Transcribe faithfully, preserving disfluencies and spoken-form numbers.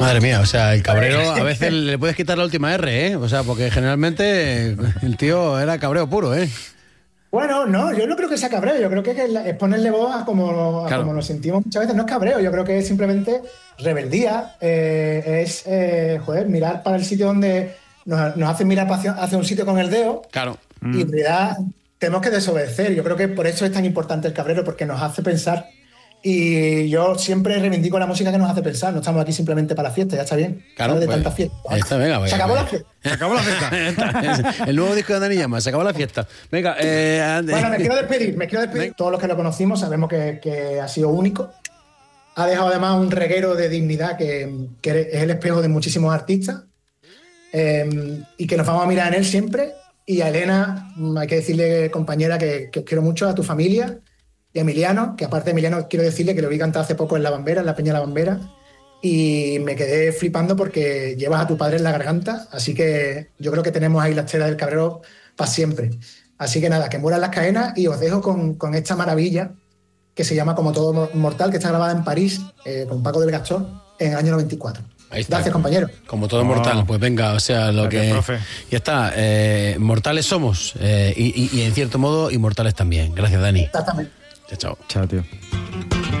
Madre mía, o sea, el cabrero a veces le puedes quitar la última R, ¿eh? O sea, porque generalmente el tío era cabreo puro, ¿eh? Bueno, no, yo no creo que sea cabreo, yo creo que es ponerle voz a como, a Claro. como nos sentimos muchas veces, no es cabreo, yo creo que es simplemente rebeldía, eh, es, eh, joder, mirar para el sitio donde nos, nos hacen mirar hacia, hacia un sitio con el dedo Claro. y en realidad tenemos que desobedecer, yo creo que por eso es tan importante el cabrero, porque nos hace pensar y yo siempre reivindico la música que nos hace pensar, no estamos aquí simplemente para la fiesta, ya está bien, Claro, de pues, tanta fiesta. ahí está, venga, venga, Se acabó venga. la fiesta. Se acabó la fiesta. El nuevo disco de Dani Llama, se acabó la fiesta. Venga, eh, Bueno, me quiero despedir, me quiero despedir. Todos los que lo conocimos sabemos que, que ha sido único. Ha dejado además un reguero de dignidad que, que es el espejo de muchísimos artistas eh, y que nos vamos a mirar en él siempre. Y a Elena, hay que decirle, compañera, que, que os quiero mucho, a tu familia y a Emiliano, que aparte de Emiliano quiero decirle que lo vi cantar hace poco en La Bambera, en la Peña La Bambera, y me quedé flipando porque llevas a tu padre en la garganta, así que yo creo que tenemos ahí la estela del cabrero para siempre. Así que nada, que mueran las cadenas y os dejo con, con esta maravilla que se llama Como todo mortal, que está grabada en París eh, con Paco del Gastor en el año noventa y cuatro. Ahí está. Gracias, compañero. Como todo Oh. mortal, pues venga, o sea, lo Gracias, que... profe. Ya está, eh, mortales somos, eh, y, y, y en cierto modo inmortales también. Gracias, Dani. Exactamente. Chao, chao. Chao, tío.